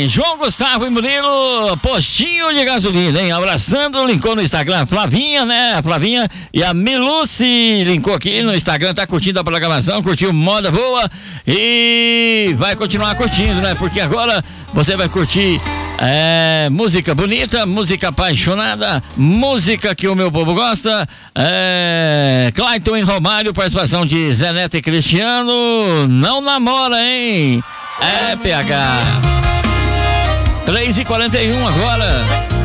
hein? João Gustavo e Murilo, postinho de gasolina, hein? Abraçando, linkou no Instagram. Flavinha, né? A Flavinha e a Miluci linkou aqui no Instagram, tá curtindo a programação, curtiu Moda Boa e vai continuar curtindo, né? Porque agora você vai curtir música bonita, música apaixonada, música que o meu povo gosta. Clayton e Romário, participação de Zé Neto e Cristiano. Não namora, hein? PH 3h41 agora.